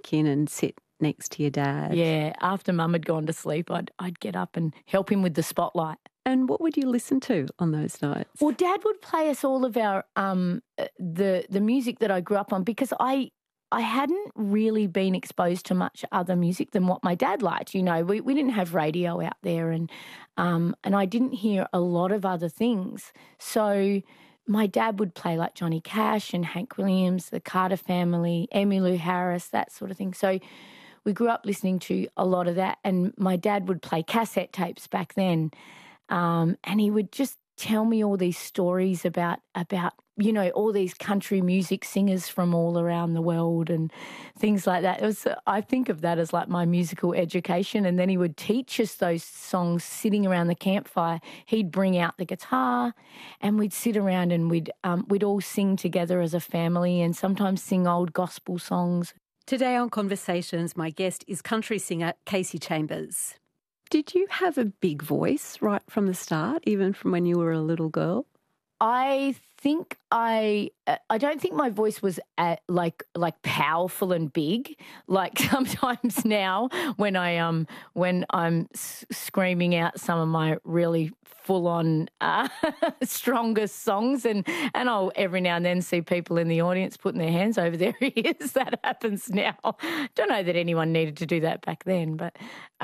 sneak in and sit next to your dad. Yeah, after Mum had gone to sleep, I'd get up and help him with the spotlight. And what would you listen to on those nights? Well, Dad would play us all of our the music that I grew up on, because I hadn't really been exposed to much other music than what my dad liked. You know, we didn't have radio out there, and I didn't hear a lot of other things. So my dad would play like Johnny Cash and Hank Williams, the Carter Family, Emmylou Harris, that sort of thing. So we grew up listening to a lot of that, and my dad would play cassette tapes back then, and he would just tell me all these stories about you know, all these country music singers from all around the world and things like that. I think of that as like my musical education. And then he would teach us those songs sitting around the campfire. He'd bring out the guitar and we'd sit around and we'd all sing together as a family, and sometimes sing old gospel songs. Today on Conversations, my guest is country singer Kasey Chambers. Did you have a big voice right from the start, even from when you were a little girl? I think I don't think my voice was like powerful and big. Like sometimes now when I'm screaming out some of my really full on strongest songs, and I'll every now and then see people in the audience putting their hands over their ears. That happens now. Don't know that anyone needed to do that back then, but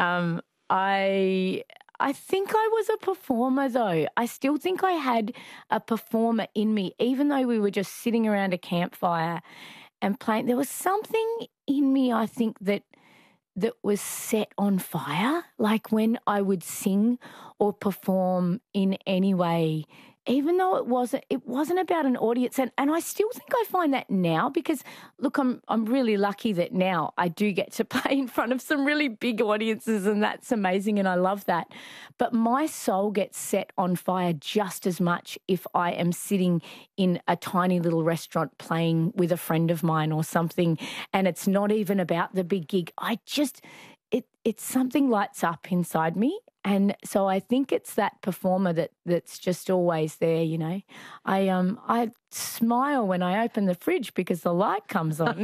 I think I was a performer, though. I still think I had a performer in me, even though we were just sitting around a campfire and playing. There was something in me, I think, that was set on fire. Like when I would sing or perform in any way, even though it wasn't about an audience. And I still think I find that now, because look, I'm really lucky that now I do get to play in front of some really big audiences, and that's amazing, and I love that. But my soul gets set on fire just as much if I am sitting in a tiny little restaurant playing with a friend of mine or something, and it's not even about the big gig. It's something lights up inside me. And so I think it's that performer that's just always there, you know. I smile when I open the fridge because the light comes on.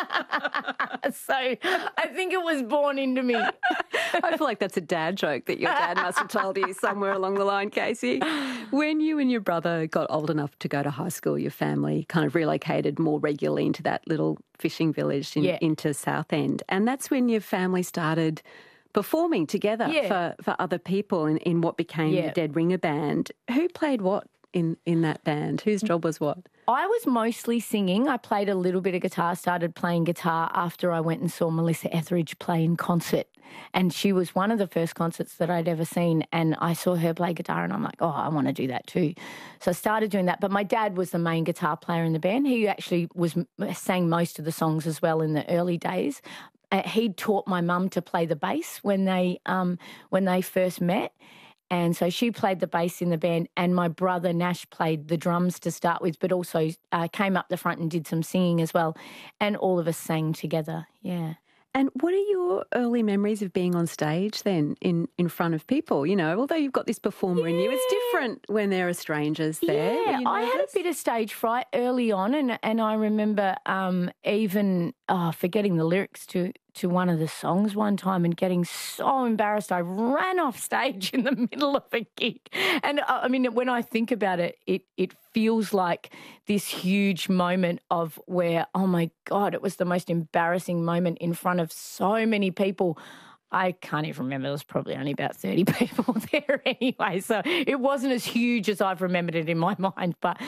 So I think it was born into me. I feel like that's a dad joke that your dad must have told you somewhere along the line, Kasey. When you and your brother got old enough to go to high school, your family kind of relocated more regularly into that little fishing village into Southend. And that's when your family started performing together for other people in what became the Dead Ringer Band. Who played what in that band? Whose job was what? I was mostly singing. I played a little bit of guitar, started playing guitar after I went and saw Melissa Etheridge play in concert. And she was one of the first concerts that I'd ever seen. And I saw her play guitar and I'm like, oh, I want to do that too. So I started doing that. But my dad was the main guitar player in the band. He actually sang most of the songs as well in the early days. He taught my mum to play the bass when they first met. And so she played the bass in the band, and my brother Nash played the drums to start with, but also came up the front and did some singing as well. And all of us sang together, yeah. And what are your early memories of being on stage then in front of people? You know, although you've got this performer in you, it's different when there are strangers there. Yeah, I had a bit of stage fright early on, and I remember even forgetting the lyrics to one of the songs one time and getting so embarrassed I ran off stage in the middle of a gig. And I mean, when I think about it, it feels like this huge moment of where, oh my God, it was the most embarrassing moment in front of so many people. I can't even remember. There was probably only about 30 people there anyway. So it wasn't as huge as I've remembered it in my mind. But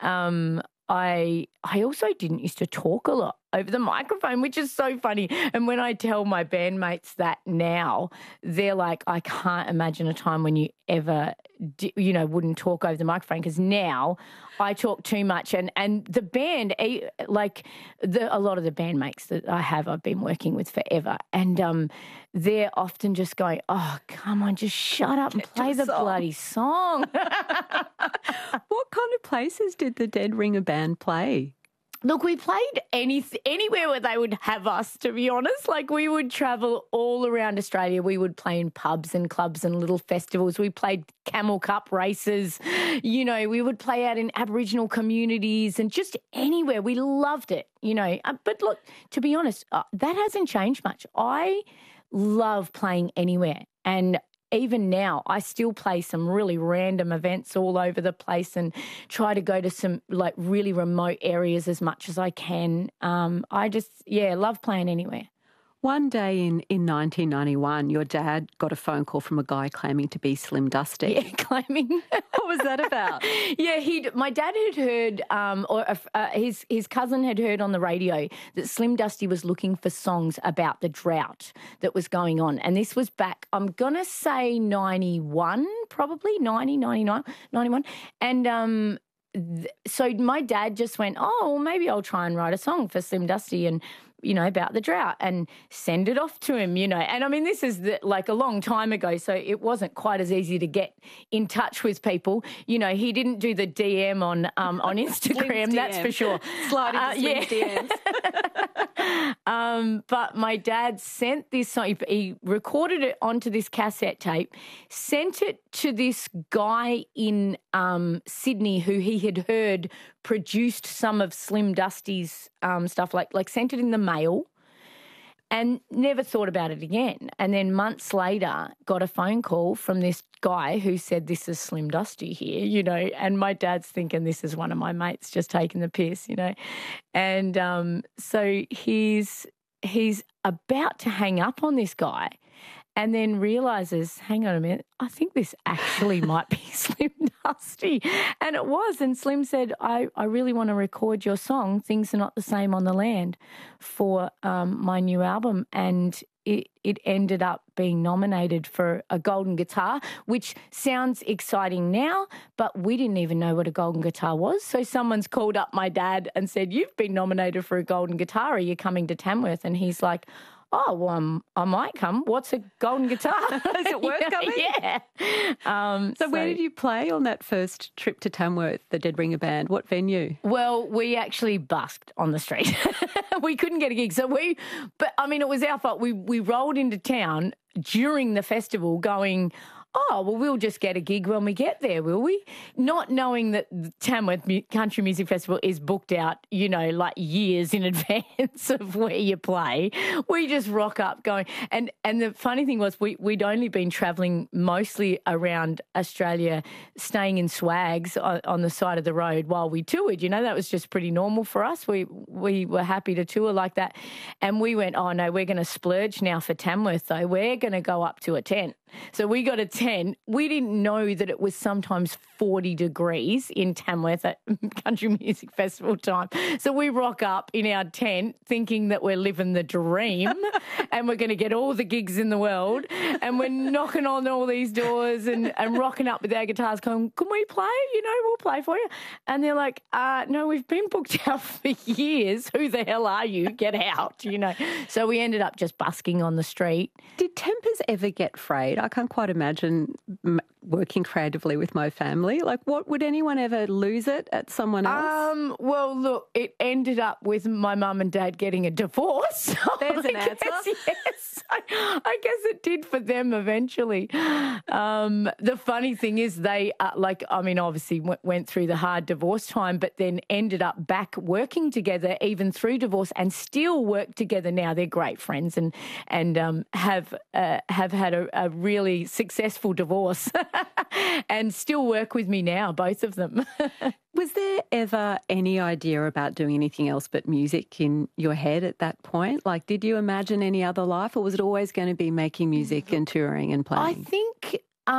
I also didn't used to talk a lot over the microphone, which is so funny. And when I tell my bandmates that now, they're like, I can't imagine a time when you ever, wouldn't talk over the microphone, because now I talk too much. And the band, a lot of the bandmates that I've been working with forever, and they're often just going, oh, come on, just shut up and play the bloody song. What kind of places did the Dead Ringer Band play? Look, we played anywhere where they would have us, to be honest. Like, we would travel all around Australia. We would play in pubs and clubs and little festivals. We played Camel Cup races. You know, we would play out in Aboriginal communities and just anywhere. We loved it, you know. But look, to be honest, that hasn't changed much. I love playing anywhere. And even now, I still play some really random events all over the place and try to go to some like really remote areas as much as I can. I just, love playing anywhere. One day in 1991, your dad got a phone call from a guy claiming to be Slim Dusty. Yeah, claiming. What was that about? My dad had heard, his cousin had heard on the radio that Slim Dusty was looking for songs about the drought that was going on. And this was back, I'm going to say 91, probably 90, 99, 91. And so my dad just went, oh, well, maybe I'll try and write a song for Slim Dusty and, you know, about the drought and send it off to him, you know. And, I mean, this is like a long time ago, so it wasn't quite as easy to get in touch with people. You know, he didn't do the DM on Instagram, that's for sure. Slide into Slim's DMs. But my dad sent this song. He recorded it onto this cassette tape, sent it to this guy in Sydney who he had heard produced some of Slim Dusty's stuff, like sent it in the mail and never thought about it again. And then months later got a phone call from this guy who said, this is Slim Dusty here, you know, and my dad's thinking this is one of my mates just taking the piss, you know. And so he's about to hang up on this guy and then realises, hang on a minute, I think this actually might be Slim Dusty. And it was. And Slim said, I really want to record your song, Things Are Not the Same on the Land, for my new album. And it ended up being nominated for a Golden Guitar, which sounds exciting now, but we didn't even know what a Golden Guitar was. So someone's called up my dad and said, you've been nominated for a Golden Guitar. Are you coming to Tamworth? And he's like, oh, well, I might come. What's a Golden Guitar? Is it worth coming? Yeah. So where did you play on that first trip to Tamworth, the Dead Ringer Band? What venue? Well, we actually busked on the street. We couldn't get a gig. But I mean, it was our fault. We rolled into town during the festival going, oh, well, we'll just get a gig when we get there, will we? Not knowing that the Tamworth Country Music Festival is booked out, you know, like years in advance of where you play. We just rock up going. And the funny thing was we'd only been travelling mostly around Australia, staying in swags on the side of the road while we toured. You know, that was just pretty normal for us. We were happy to tour like that. And we went, oh, no, we're going to splurge now for Tamworth, though. We're going to go up to a tent. So we got a tent. We didn't know that it was sometimes 40 degrees in Tamworth at Country Music Festival time. So we rock up in our tent thinking that we're living the dream and we're going to get all the gigs in the world, and we're knocking on all these doors and rocking up with our guitars going, can we play? You know, we'll play for you. And they're like, no, we've been booked out for years. Who the hell are you? Get out, you know. So we ended up just busking on the street. Did tempers ever get frayed? I can't quite imagine working creatively with my family. Like, what would anyone ever lose it at someone else? Well, look, it ended up with my mum and dad getting a divorce. There's an answer. Yes, I guess it did for them eventually. The funny thing is they, obviously went through the hard divorce time, but then ended up back working together even through divorce and still work together now. They're great friends and have had a really successful divorce and still work with me now, both of them. Was there ever any idea about doing anything else but music in your head at that point? Like, did you imagine any other life, or was it always going to be making music and touring and playing? I think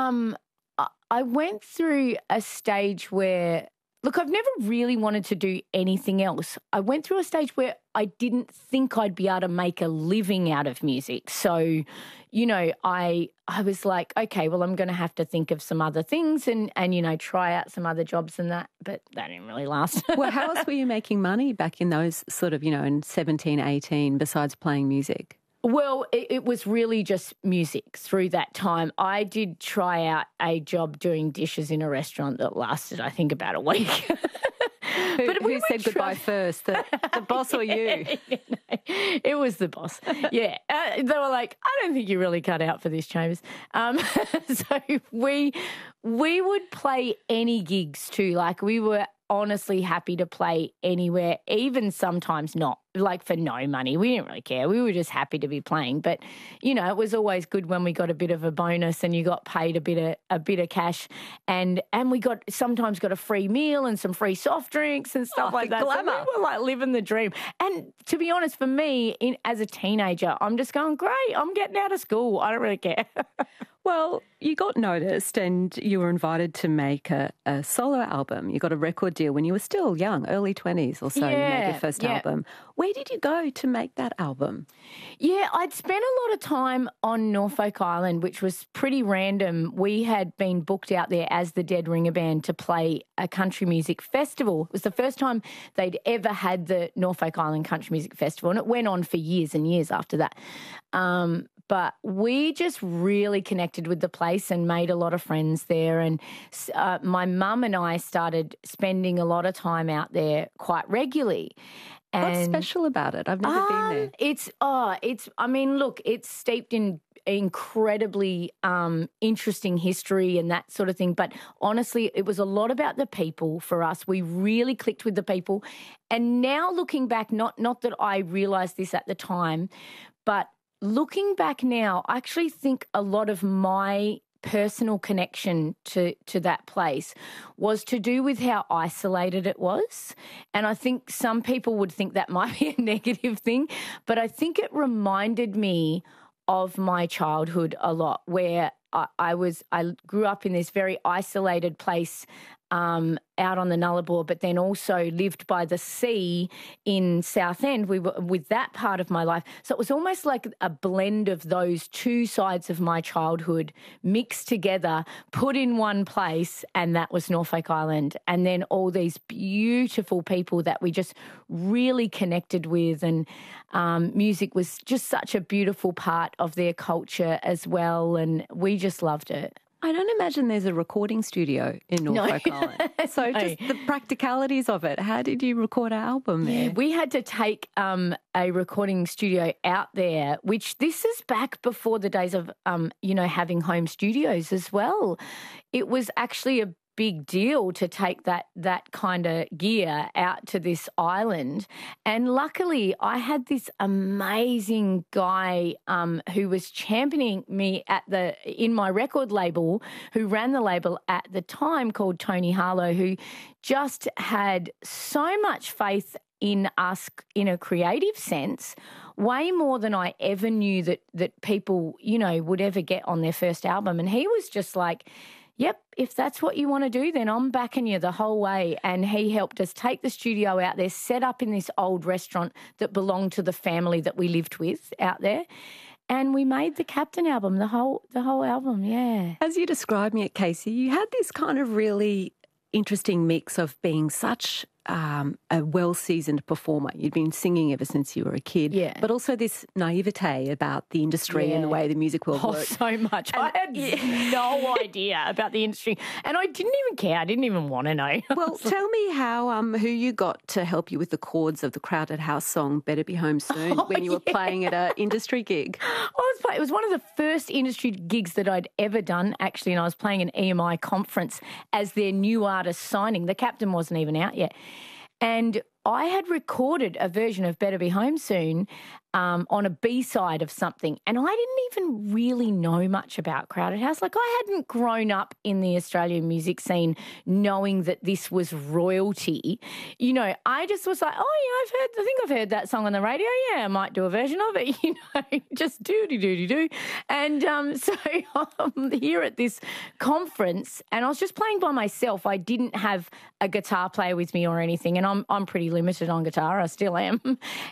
I went through a stage where, look, I've never really wanted to do anything else. I went through a stage where I didn't think I'd be able to make a living out of music. So, you know, I was like, okay, well, I'm going to have to think of some other things and you know, try out some other jobs and that, but that didn't really last. Well, how else were you making money back in those sort of, you know, in 17, 18, besides playing music? Well, it was really just music through that time. I did try out a job doing dishes in a restaurant that lasted, I think, about a week. Who said goodbye first, the boss or you? It was the boss. Yeah. They were like, I don't think you're really cut out for this, Chambers. So we would play any gigs too. Like, we were honestly happy to play anywhere, even sometimes not, like for no money. We didn't really care. We were just happy to be playing. But, you know, it was always good when we got a bit of a bonus and you got paid a bit of cash, and we sometimes got a free meal and some free soft drinks and stuff like that. Glamour. So we were like living the dream. And to be honest, for me, as a teenager, I'm just going, great, I'm getting out of school. I don't really care. Well, you got noticed and you were invited to make a solo album. You got a record deal when you were still young, early 20s or so. You made your first album. Where did you go to make that album? Yeah, I'd spent a lot of time on Norfolk Island, which was pretty random. We had been booked out there as the Dead Ringer Band to play a country music festival. It was the first time they'd ever had the Norfolk Island Country Music Festival, and it went on for years and years after that. But we just really connected with the place and made a lot of friends there. And my mum and I started spending a lot of time out there quite regularly. And what's special about it? I've never been there. It's steeped in incredibly interesting history and that sort of thing. But honestly, it was a lot about the people for us. We really clicked with the people. And now looking back, not that I realised this at the time, but looking back now, I actually think a lot of my personal connection to that place was to do with how isolated it was. And I think some people would think that might be a negative thing, but I think it reminded me of my childhood a lot, where I grew up in this very isolated place out on the Nullarbor, but then also lived by the sea in Southend. We were with that part of my life. So it was almost like a blend of those two sides of my childhood mixed together, put in one place, and that was Norfolk Island. And then all these beautiful people that we just really connected with, and music was just such a beautiful part of their culture as well, and we just loved it. I don't imagine there's a recording studio in Norfolk Island. So just the practicalities of it. How did you record our album there? Yeah, we had to take a recording studio out there, which this is back before the days of, having home studios as well. It was actually a big deal to take that kind of gear out to this island. And luckily I had this amazing guy who was championing me in my record label, who ran the label at the time, called Tony Harlow, who just had so much faith in us in a creative sense, way more than I ever knew that people, would ever get on their first album. And he was just like, yep, if that's what you want to do, then I'm backing you the whole way. And he helped us take the studio out there, set up in this old restaurant that belonged to the family that we lived with out there. And we made the Captain album, the whole album, yeah. As you described me at Casey, you had this kind of really interesting mix of being such a well-seasoned performer. You'd been singing ever since you were a kid, but also this naivete about the industry and the way the music world works. So much. And I had no idea about the industry, and I didn't even care. I didn't even want to know. Well, tell me how who you got to help you with the chords of the Crowded House song "Better Be Home Soon" when you were playing at an industry gig. It was one of the first industry gigs that I'd ever done, actually, and I was playing an EMI conference as their new artist signing. The Captain wasn't even out yet. And I had recorded a version of Better Be Home Soon on a B-side of something, and I didn't even really know much about Crowded House. Like, I hadn't grown up in the Australian music scene knowing that this was royalty. I just was like, I think I've heard that song on the radio. Yeah, I might do a version of it, just do. And so I'm here at this conference, and I was just playing by myself. I didn't have a guitar player with me or anything, and I'm pretty limited on guitar. I still am.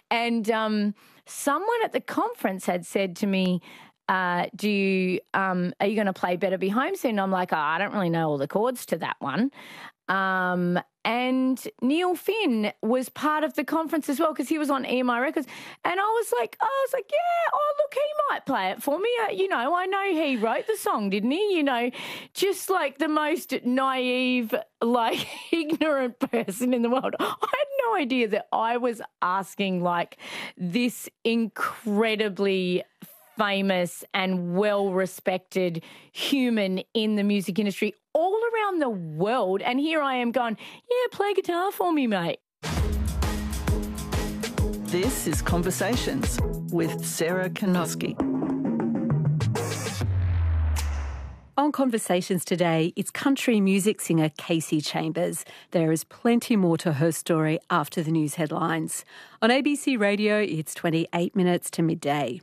And someone at the conference had said to me, are you going to play Better Be Home Soon? I'm like, I don't really know all the chords to that one. And Neil Finn was part of the conference as well because he was on EMI Records. And I was like, yeah, oh, look, he might play it for me. I know he wrote the song, didn't he? Just like the most naive, like ignorant person in the world. I had no idea that I was asking like this incredibly famous and well-respected human in the music industry all around the world. And here I am going, yeah, play guitar for me, mate. This is Conversations with Sarah Kanoski. On Conversations today, it's country music singer Kasey Chambers. There is plenty more to her story after the news headlines. On ABC Radio, it's 28 minutes to midday.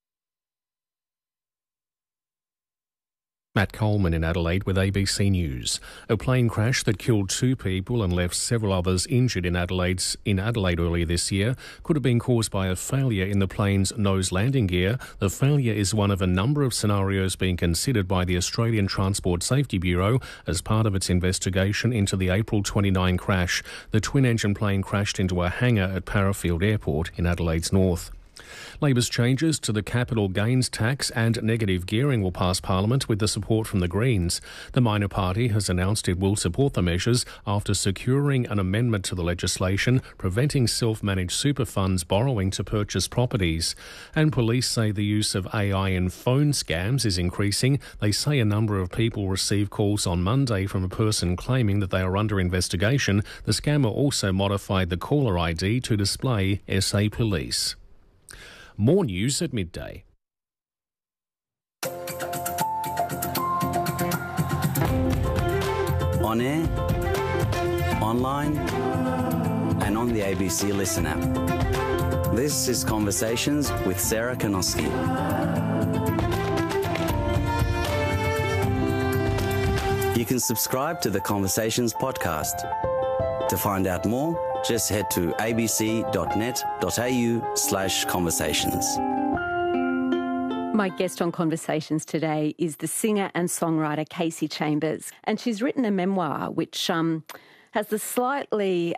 Matt Coleman in Adelaide with ABC News. A plane crash that killed 2 people and left several others injured in Adelaide earlier this year could have been caused by a failure in the plane's nose landing gear. The failure is one of a number of scenarios being considered by the Australian Transport Safety Bureau as part of its investigation into the April 29 crash. The twin-engine plane crashed into a hangar at Parafield Airport in Adelaide's north. Labor's changes to the capital gains tax and negative gearing will pass Parliament with the support from the Greens. The minor party has announced it will support the measures after securing an amendment to the legislation preventing self-managed super funds borrowing to purchase properties. And police say the use of AI in phone scams is increasing. They say a number of people received calls on Monday from a person claiming that they are under investigation. The scammer also modified the caller ID to display SA Police. More news at midday. On air, online, and on the ABC Listen app. This is Conversations with Sarah Kanoski. You can subscribe to the Conversations podcast. To find out more, just head to abc.net.au/conversations. My guest on Conversations today is the singer and songwriter Kasey Chambers, and she's written a memoir which has the slightly,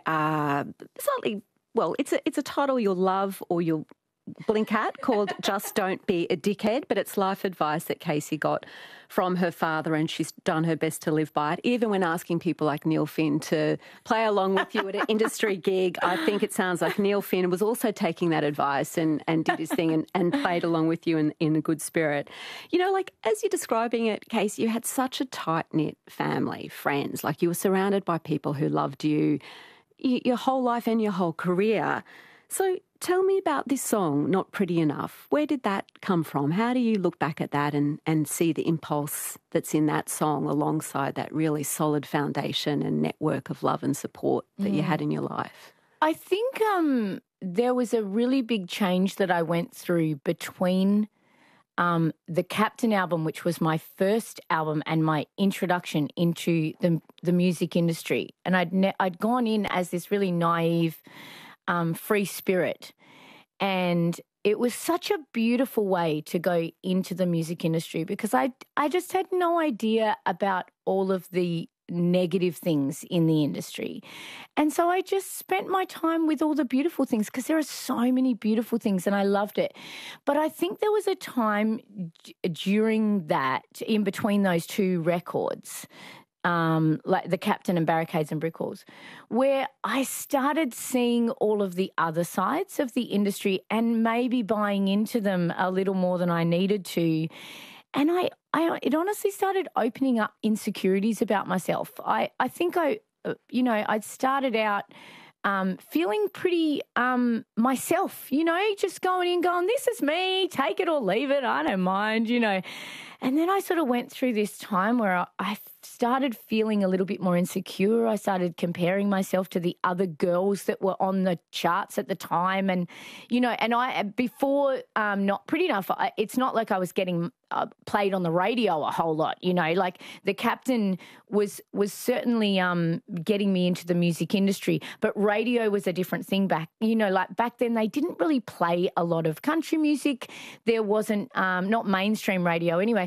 well, it's a title you'll love or you'll blink at, called Just Don't Be a Dickhead, but it's life advice that Kasey got from her father, and she's done her best to live by it. Even when asking people like Neil Finn to play along with you at an industry gig, I think it sounds like Neil Finn was also taking that advice and did his thing and played along with you in a good spirit. As you're describing it, Kasey, you had such a tight-knit family, friends, like you were surrounded by people who loved you your whole life and your whole career. So tell me about this song, Not Pretty Enough. Where did that come from? How do you look back at that and see the impulse that's in that song alongside that really solid foundation and network of love and support that you had in your life? I think there was a really big change that I went through between the Captain album, which was my first album and my introduction into the music industry. And I'd gone in as this really naive free spirit. And it was such a beautiful way to go into the music industry because I just had no idea about all of the negative things in the industry. And so I just spent my time with all the beautiful things because there are so many beautiful things and I loved it. But I think there was a time during that, in between those two records, like the Captain and Barricades and Brick Walls, where I started seeing all of the other sides of the industry and maybe buying into them a little more than I needed to. And it honestly started opening up insecurities about myself. I think I'd started out feeling pretty myself, just going in, going, this is me, take it or leave it, I don't mind, And then I sort of went through this time where I started feeling a little bit more insecure. I started comparing myself to the other girls that were on the charts at the time. And, and I, before Not Pretty Enough, it's not like I was getting played on the radio a whole lot, like the Captain was certainly getting me into the music industry, but radio was a different thing back then they didn't really play a lot of country music. There wasn't, not mainstream radio anyway.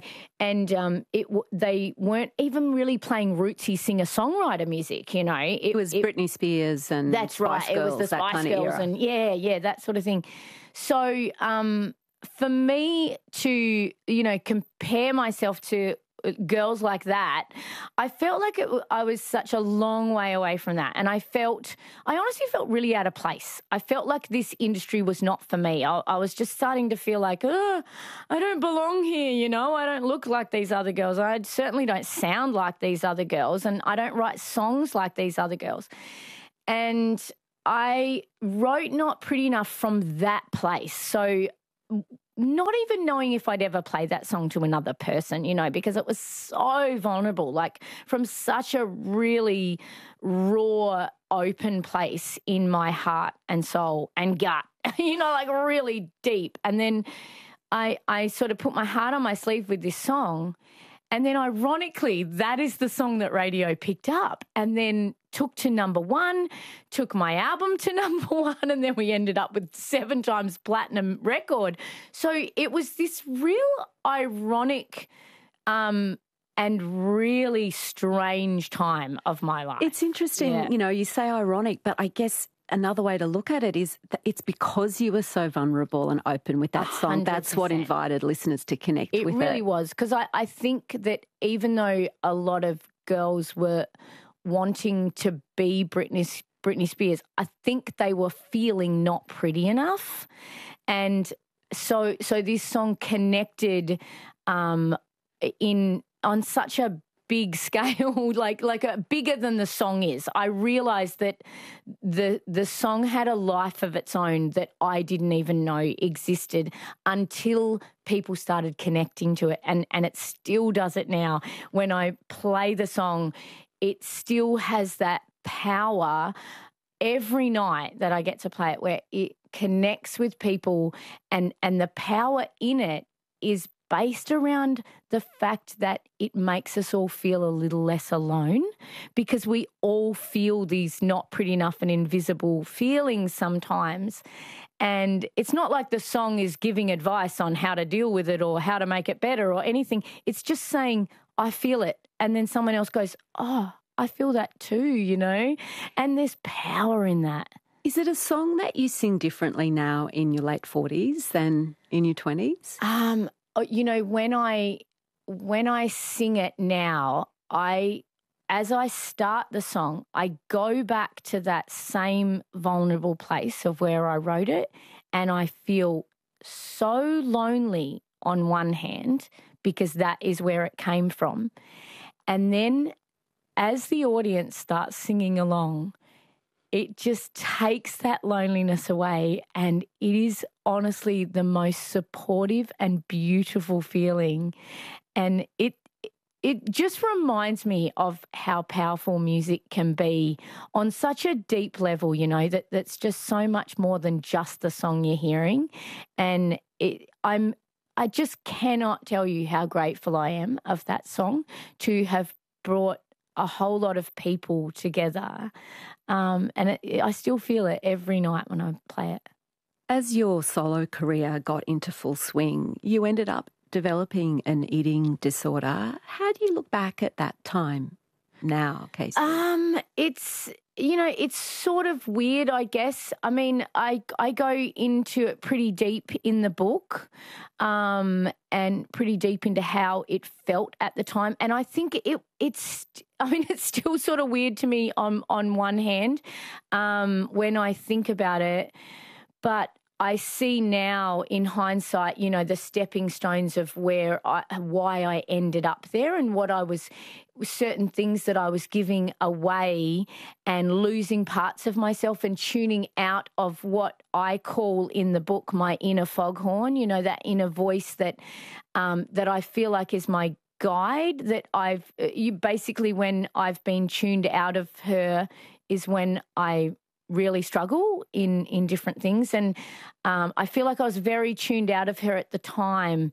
they weren't even really playing rootsy singer-songwriter music, you know. It was Britney Spears and that's right. Spice Girls, it was the Spice Girls and that sort of thing. So for me to, you know, compare myself to girls like that, I felt like I was such a long way away from that. And I honestly felt really out of place. I felt like this industry was not for me. I was just starting to feel like, I don't belong here, you know. I don't look like these other girls. I certainly don't sound like these other girls, and I don't write songs like these other girls. And I wrote Not Pretty Enough from that place. So not even knowing if I'd ever play that song to another person, you know, because it was so vulnerable, like from such a really raw, open place in my heart and soul and gut, you know, like really deep. And then I sort of put my heart on my sleeve with this song. And then ironically, that is the song that radio picked up and then took to number one, took my album to number one, and then we ended up with 7 times platinum record. So it was this real ironic and really strange time of my life. It's interesting, you know, you say ironic, but I guess another way to look at it is that it's because you were so vulnerable and open with that song. 100%. That's what invited listeners to connect with it. It really was, because I think that even though a lot of girls were wanting to be Britney Spears, I think they were feeling not pretty enough. And so this song connected on such a big scale, like bigger than the song is. I realised that the song had a life of its own that I didn't even know existed until people started connecting to it, and it still does it now. When I play the song, it still has that power every night that I get to play it, where it connects with people, and the power in it is based around the fact that it makes us all feel a little less alone, because we all feel these not pretty enough and invisible feelings sometimes. And it's not like the song is giving advice on how to deal with it or how to make it better or anything. It's just saying, I feel it. And then someone else goes, oh, I feel that too, you know? And there's power in that. Is it a song that you sing differently now in your late 40s than in your 20s? You know, when I sing it now, as I start the song, I go back to that same vulnerable place of where I wrote it, and I feel so lonely on one hand, because that is where it came from. And then as the audience starts singing along, it just takes that loneliness away, and it is honestly the most supportive and beautiful feeling. And it just reminds me of how powerful music can be on such a deep level, you know, that's just so much more than just the song you're hearing. And I just cannot tell you how grateful I am of that song to have brought a whole lot of people together. And I still feel it every night when I play it. As your solo career got into full swing, you ended up developing an eating disorder. How do you look back at that time now, Casey? It's sort of weird, I guess. I mean, I go into it pretty deep in the book, and pretty deep into how it felt at the time. And I think it's still sort of weird to me on one hand, when I think about it, but I see now in hindsight, you know, the stepping stones of why I ended up there, and certain things that I was giving away and losing parts of myself and tuning out of what I call in the book my inner foghorn, you know, that inner voice that I feel like is my guide, that basically when I've been tuned out of her is when I really struggle in different things. And I feel like I was very tuned out of her at the time,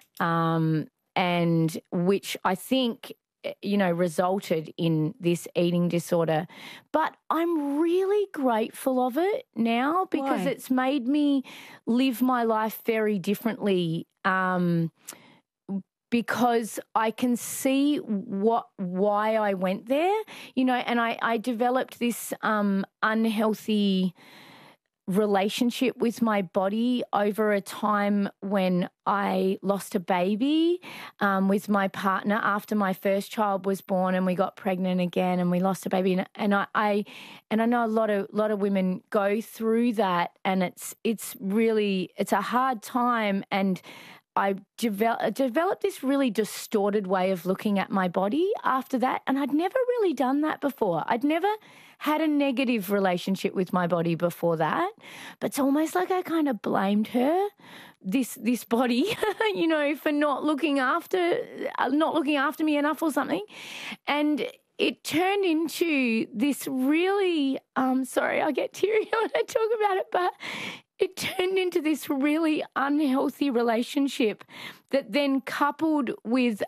and which I think, you know, resulted in this eating disorder. But I'm really grateful of it now, because Why? It's made me live my life very differently, because I can see why I went there, and I developed this unhealthy relationship with my body over a time when I lost a baby with my partner after my first child was born, and we got pregnant again and we lost a baby, and I know a lot of women go through that, and it's a hard time, and I developed this really distorted way of looking at my body after that, and I'd never really done that before. I'd never had a negative relationship with my body before that, but it's almost like I kind of blamed her, this body, for not looking after me enough or something, and it turned into this really, sorry, I get teary when I talk about it, but it turned into this really unhealthy relationship that then coupled with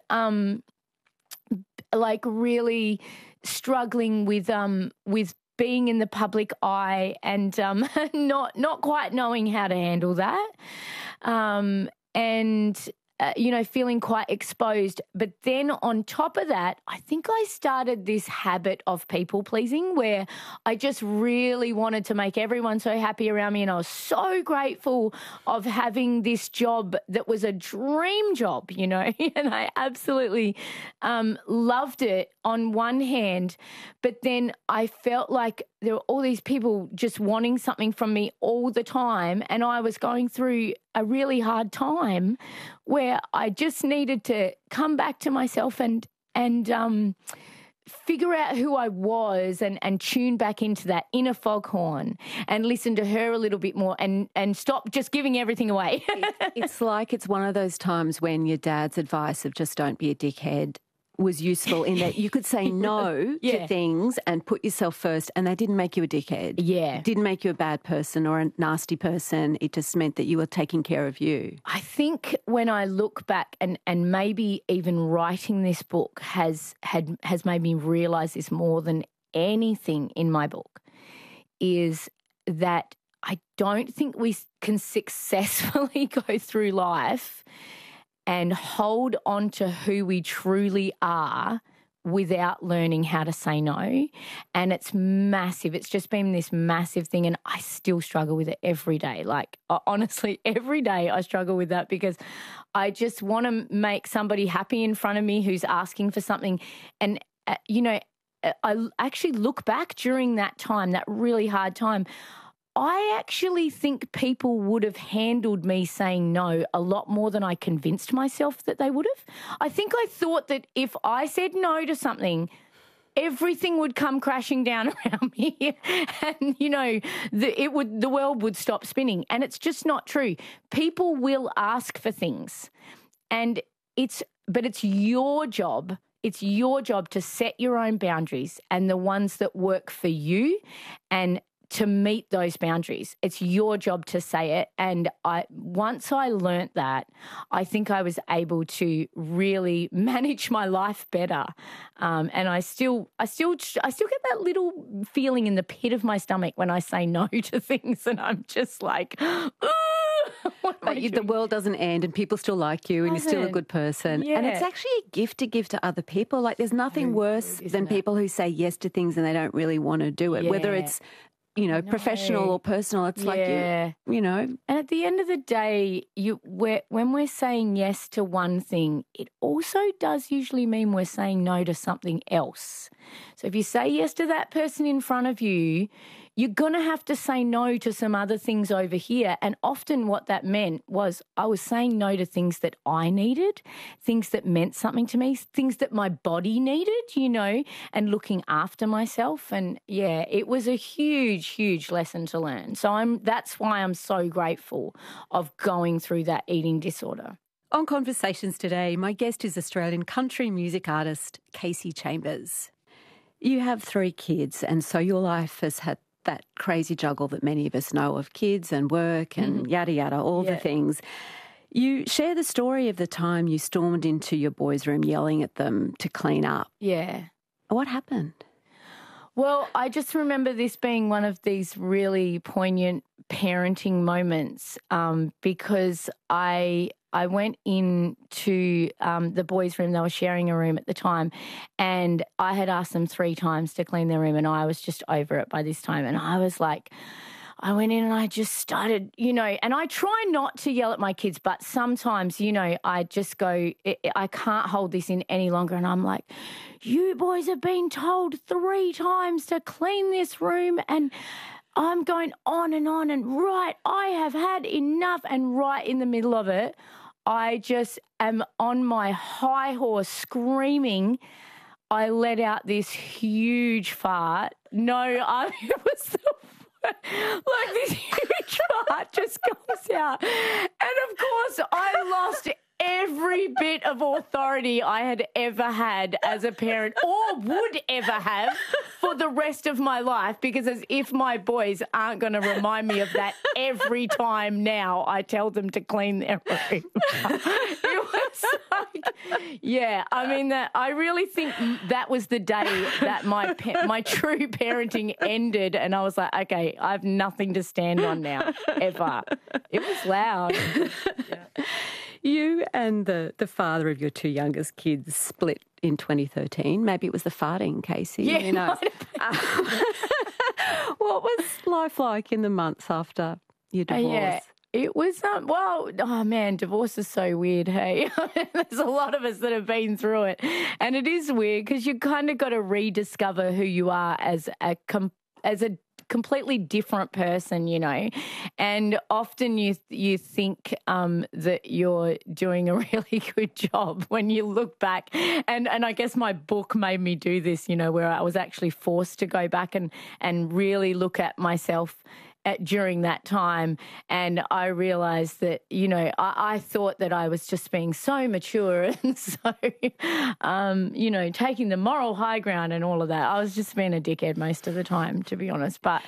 really struggling with being in the public eye and not quite knowing how to handle that, and feeling quite exposed. But then on top of that, I think I started this habit of people pleasing where I just really wanted to make everyone so happy around me. And I was so grateful of having this job that was a dream job, and I absolutely loved it on one hand. But then I felt like there were all these people just wanting something from me all the time, and I was going through a really hard time where I just needed to come back to myself and figure out who I was and tune back into that inner foghorn and listen to her a little bit more and stop just giving everything away. It's like it's one of those times when your dad's advice of just don't be a dickhead was useful in that you could say no to things and put yourself first, and they didn't make you a dickhead. Yeah. It didn't make you a bad person or a nasty person. It just meant that you were taking care of you. I think when I look back and maybe even writing this book has made me realise this more than anything in my book, is that I don't think we can successfully go through life and hold on to who we truly are without learning how to say no. And it's massive. It's just been this massive thing, and I still struggle with it every day. Like, honestly, every day I struggle with that because I just want to make somebody happy in front of me who's asking for something. And, I actually look back during that time, that really hard time, I actually think people would have handled me saying no a lot more than I convinced myself that they would have. I think I thought that if I said no to something, everything would come crashing down around me and, the world would stop spinning. And it's just not true. People will ask for things, but it's your job. It's your job to set your own boundaries and the ones that work for you and to meet those boundaries. It's your job to say it. And once I learnt that, I think I was able to really manage my life better. And I still get that little feeling in the pit of my stomach when I say no to things, and I'm just like, but the world doesn't end and people still like you and you're still a good person. Yeah. And it's actually a gift to give to other people. Like, there's nothing worse than people who say yes to things and they don't really want to do it, whether it's professional or personal. It's like, And at the end of the day, when we're saying yes to one thing, it also does usually mean we're saying no to something else. So if you say yes to that person in front of you, you're going to have to say no to some other things over here. And often what that meant was I was saying no to things that I needed, things that meant something to me, things that my body needed, and looking after myself. And it was a huge, huge lesson to learn. So that's why I'm so grateful of going through that eating disorder. On Conversations today, my guest is Australian country music artist Kasey Chambers. You have 3 kids, and so your life has had that crazy juggle that many of us know of, kids and work and yada yada, all the things. You share the story of the time you stormed into your boys' room yelling at them to clean up. Yeah. What happened? Well, I just remember this being one of these really poignant parenting moments because I went into the boys' room. They were sharing a room at the time, and I had asked them 3 times to clean their room, and I was just over it by this time. And I was like, I went in and I just started, and I try not to yell at my kids, but sometimes, I just go, I can't hold this in any longer. And I'm like, you boys have been told 3 times to clean this room, and I'm going on and on, and I have had enough. And right in the middle of it, I just am on my high horse screaming. I let out this huge fart. It was like this huge fart just comes out. And of course, I lost every bit of authority I had ever had as a parent or would ever have for the rest of my life, because as if my boys aren't going to remind me of that every time now I tell them to clean their room. It was like, yeah, I mean, I really think that was the day that my true parenting ended, and I was like, okay, I have nothing to stand on now, ever. It was loud. Yeah. You and the father of your 2 youngest kids split in 2013. Maybe it was the farting, Casey. Yeah, what was life like in the months after your divorce? Yeah. It was, divorce is so weird, hey? There's a lot of us that have been through it. And it is weird because you kind of got to rediscover who you are as a completely different person, and often you think that you're doing a really good job when you look back. And I guess my book made me do this, where I was actually forced to go back and really look at myself during that time. And I realised that, I thought that I was just being so mature and so, taking the moral high ground and all of that. I was just being a dickhead most of the time, to be honest. But,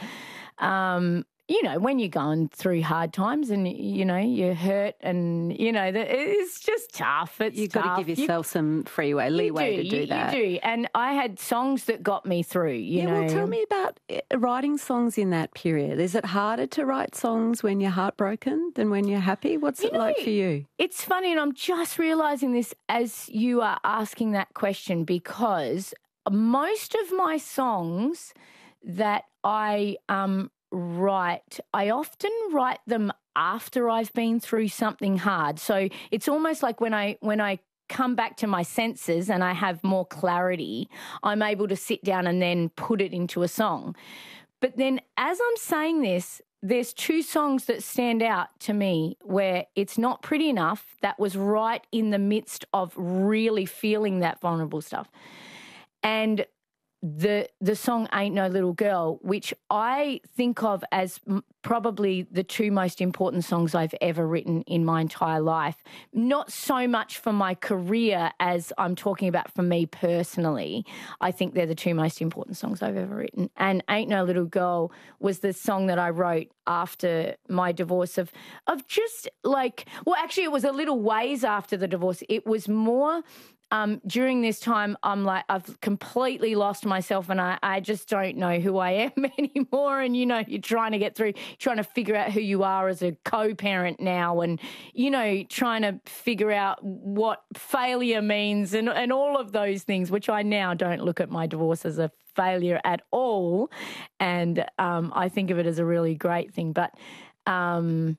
when you're going through hard times and, you're hurt and, it's just tough. You've got to give yourself some leeway to do that. You do. And I had songs that got me through, you know. Well, tell me about writing songs in that period. Is it harder to write songs when you're heartbroken than when you're happy? What's it like for you? It's funny, and I'm just realising this as you are asking that question, because most of my songs that I write, I often write them after I've been through something hard. So it's almost like when I come back to my senses and I have more clarity, I'm able to sit down and then put it into a song. But then as I'm saying this, there's 2 songs that stand out to me where it's not pretty enough. That was right in the midst of really feeling that vulnerable stuff. And the song Ain't No Little Girl, which I think of as probably the 2 most important songs I've ever written in my entire life. Not so much for my career as I'm talking about for me personally. I think they're the 2 most important songs I've ever written. And Ain't No Little Girl was the song that I wrote after my divorce of just like, well, actually it was a little ways after the divorce. It was more during this time, I'm like, I've completely lost myself and I just don't know who I am anymore. And, you're trying to get through, trying to figure out who you are as a co-parent now and, trying to figure out what failure means and all of those things, which I now don't look at my divorce as a failure at all. And I think of it as a really great thing. But I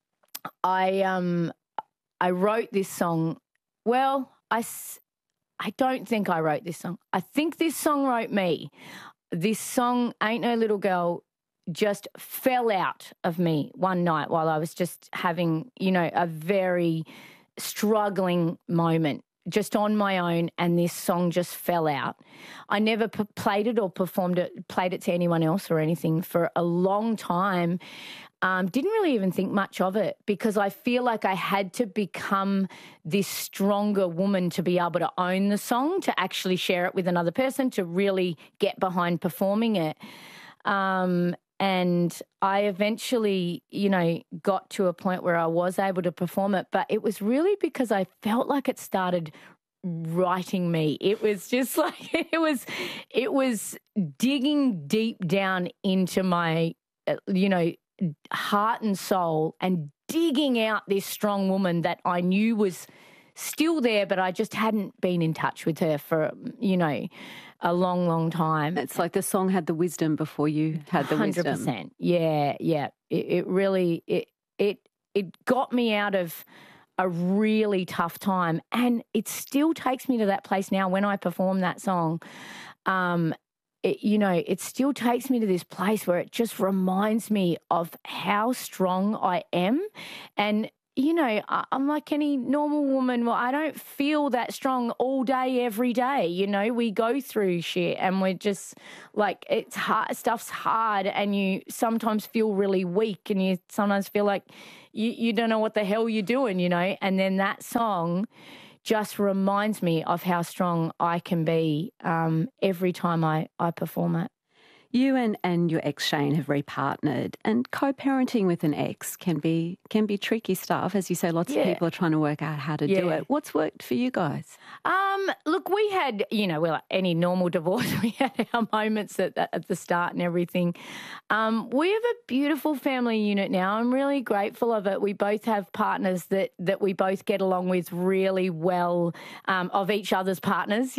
wrote this song, well, I don't think I wrote this song. I think this song wrote me. This song, Ain't No Little Girl, just fell out of me one night while I was just having, a very struggling moment just on my own, and this song just fell out. I never played it or played it to anyone else or anything for a long time. Didn't really even think much of it because I feel like I had to become this stronger woman to be able to own the song, to actually share it with another person, to really get behind performing it. And I eventually, got to a point where I was able to perform it, but it was really because I felt like it started writing me. It was just like it was digging deep down into my heart and soul and digging out this strong woman that I knew was still there, but I just hadn't been in touch with her for, a long, long time. It's like the song had the wisdom before you had the 100%. wisdom. Yeah. It really got me out of a really tough time, and it still takes me to that place now when I perform that song. It still takes me to this place where it just reminds me of how strong I am. And, I'm like any normal woman. Well, I don't feel that strong all day, every day. We go through shit and we're just like, it's hard, stuff's hard, and you sometimes feel really weak, and you sometimes feel like you don't know what the hell you're doing, and then that song just reminds me of how strong I can be every time I perform it. You and your ex Shane have repartnered, and co-parenting with an ex can be tricky stuff. As you say, lots of people are trying to work out how to do it. What's worked for you guys? Look, we had, like any normal divorce, we had our moments at the start and everything. We have a beautiful family unit now. I'm really grateful of it. We both have partners that we both get along with really well, of each other's partners,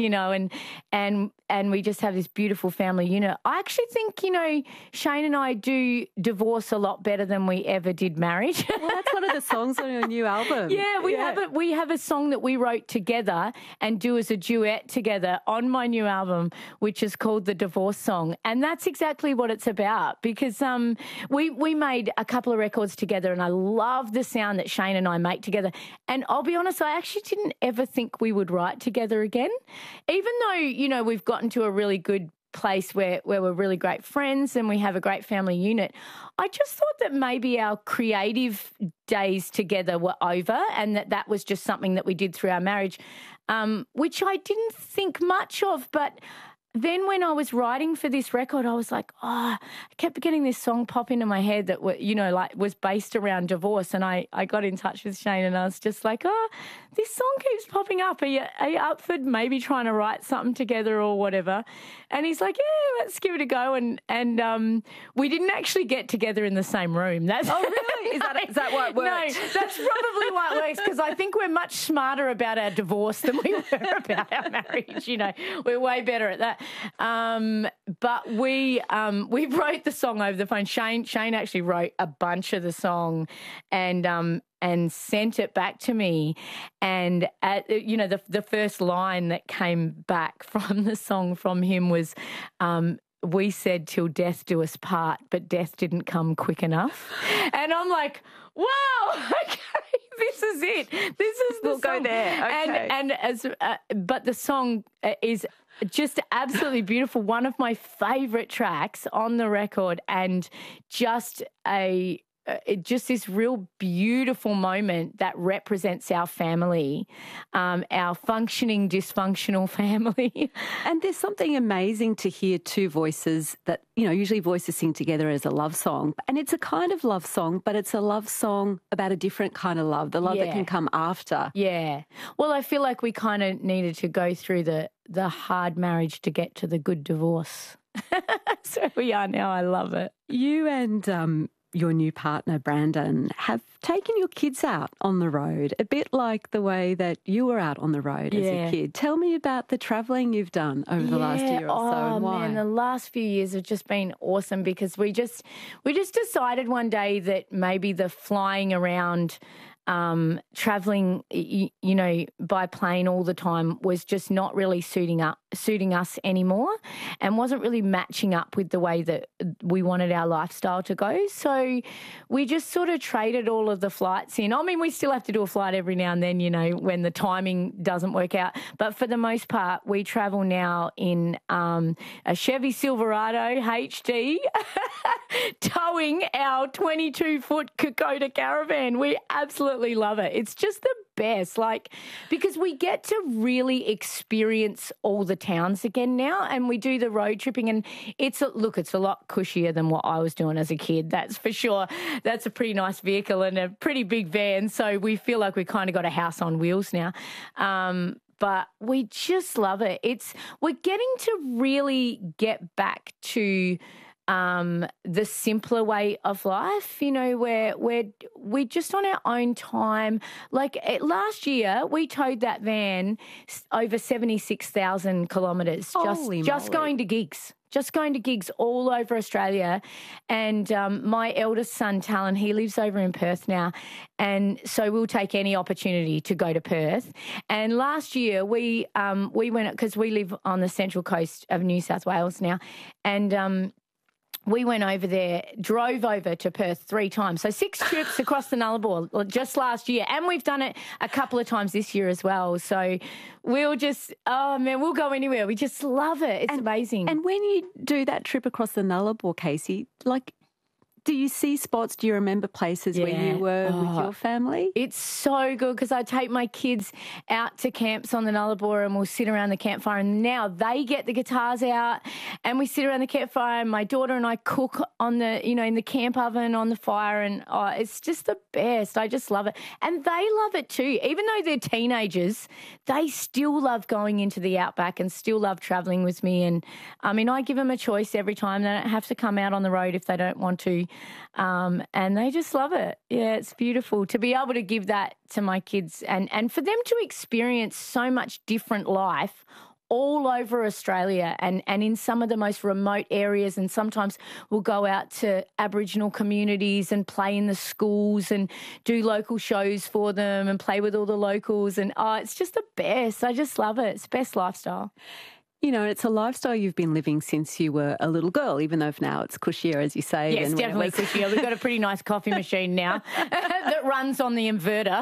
and we just have this beautiful family unit. I actually think, Shane and I do divorce a lot better than we ever did marriage. Well, that's one of the songs on your new album. Yeah, we have a song that we wrote together and do as a duet together on my new album, which is called The Divorce Song. And that's exactly what it's about, because we made a couple of records together, and I love the sound that Shane and I make together. And I'll be honest, I actually didn't ever think we would write together again, even though, we've gotten to a really good place where we're really great friends and we have a great family unit. I just thought that maybe our creative days together were over, and that was just something that we did through our marriage, which I didn't think much of. But then when I was writing for this record, I was like, I kept getting this song pop into my head that, was based around divorce. And I got in touch with Shane, and I was just like, this song keeps popping up. Are you up for maybe trying to write something together or whatever? And he's like, yeah, let's give it a go. And we didn't actually get together in the same room. Oh, really? Is that why it worked? No, that's probably why it works, because I think we're much smarter about our divorce than we were about our marriage. We're way better at that. But we wrote the song over the phone. Shane actually wrote a bunch of the song and sent it back to me. And the first line that came back from the song from him was, we said till death do us part, but death didn't come quick enough. And I'm like, wow, okay, this is it. This is the song. We'll go there. Okay. But the song is just absolutely beautiful. One of my favourite tracks on the record, and just this real beautiful moment that represents our family, our functioning, dysfunctional family. And there's something amazing to hear two voices that, usually voices sing together as a love song. And it's a kind of love song, but it's a love song about a different kind of love, the love that can come after. Yeah. Well, I feel like we kind of needed to go through the hard marriage to get to the good divorce. So we are now. I love it. You and your new partner, Brandon, have taken your kids out on the road, a bit like the way that you were out on the road as a kid. Tell me about the travelling you've done over the last year or so, and why. Man, the last few years have just been awesome, because we just decided one day that maybe the flying around, traveling, by plane all the time was just not really suiting us anymore, and wasn't really matching up with the way that we wanted our lifestyle to go. So we just sort of traded all of the flights in. I mean, we still have to do a flight every now and then, when the timing doesn't work out. But for the most part, we travel now in a Chevy Silverado HD, towing our 22-foot Kokoda caravan. We absolutely love it. It's just the best, because we get to really experience all the towns again now, and we do the road tripping, and it's a lot cushier than what I was doing as a kid, that's for sure. That's a pretty nice vehicle and a pretty big van, so we feel like we kind of got a house on wheels now. but we just love it. We're getting to really get back to the simpler way of life, where we're just on our own time. Like last year, we towed that van over 76,000 kilometres just going to gigs. Just going to gigs all over Australia. And my eldest son, Talon, he lives over in Perth now. And so we'll take any opportunity to go to Perth. And last year we went, because we live on the central coast of New South Wales now, and we went over there, drove over to Perth 3 times. So 6 trips across the Nullarbor just last year. And we've done it a couple of times this year as well. So we'll go anywhere. We just love it. It's amazing. And when you do that trip across the Nullarbor, Casey, do you see spots? Do you remember places where you were with your family? It's so good because I take my kids out to camps on the Nullarbor and we'll sit around the campfire, and now they get the guitars out and we sit around the campfire, and my daughter and I cook on the, in the camp oven on the fire, and it's just the best. I just love it. And they love it too. Even though they're teenagers, they still love going into the outback and still love travelling with me. And I give them a choice every time. They don't have to come out on the road if they don't want to. And they just love it. Yeah, it's beautiful to be able to give that to my kids and for them to experience so much different life all over Australia and in some of the most remote areas. And sometimes we'll go out to Aboriginal communities and play in the schools and do local shows for them and play with all the locals. And it's just the best. I just love it. It's the best lifestyle. It's a lifestyle you've been living since you were a little girl, even though now it's cushier, as you say. Yes, definitely cushier. We've got a pretty nice coffee machine now that runs on the inverter.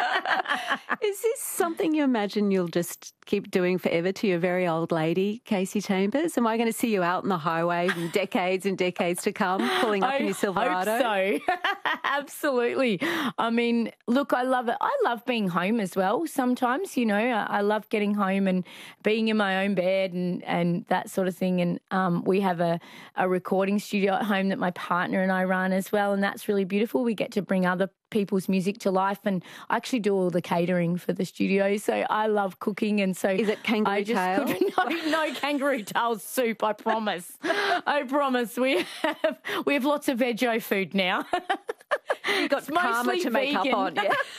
Is this something you imagine you'll just keep doing forever to your very old lady, Casey Chambers? Am I going to see you out on the highway in decades and decades to come, pulling up in your Silverado? I hope so. Absolutely. Look, I love it. I love being home as well sometimes, I love getting home and being in my own bed and that sort of thing. And we have a recording studio at home that my partner and I run as well, and that's really beautiful. We get to bring other people's music to life, and I actually do all the catering for the studio, so I love cooking. And so is it kangaroo tail? No kangaroo tail soup, I promise. I promise. We have lots of veggie food now. You've got karma to make up on.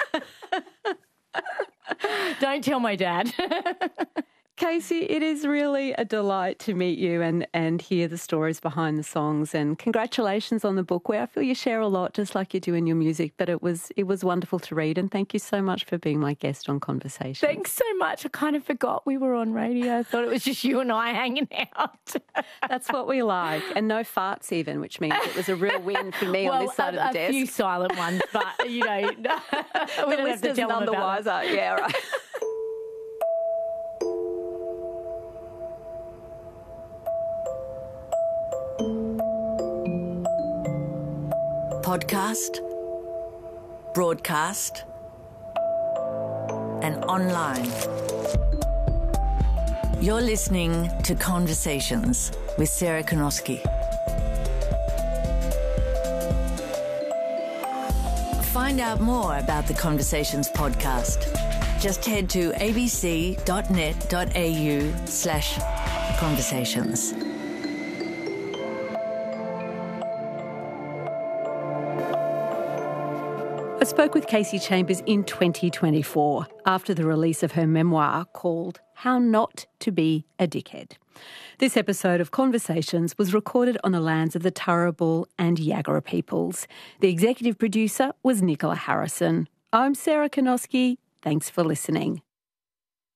Yeah. Don't tell my dad. Casey, it is really a delight to meet you and hear the stories behind the songs. And congratulations on the book, where I feel you share a lot, just like you do in your music. But it was wonderful to read, and thank you so much for being my guest on Conversations. Thanks so much. I kind of forgot we were on radio. I thought it was just you and I hanging out. That's what we like. And no farts even, which means it was a real win for me on this side of the desk. A few silent ones, but, we don't have to tell them about it. Yeah, right. Podcast, broadcast, and online. You're listening to Conversations with Sarah Konoski. Find out more about the Conversations podcast. Just head to abc.net.au/conversations. I spoke with Casey Chambers in 2024 after the release of her memoir called How Not to Be a Dickhead. This episode of Conversations was recorded on the lands of the Turrbal and Yagara peoples. The executive producer was Nicola Harrison. I'm Sarah Konoski. Thanks for listening.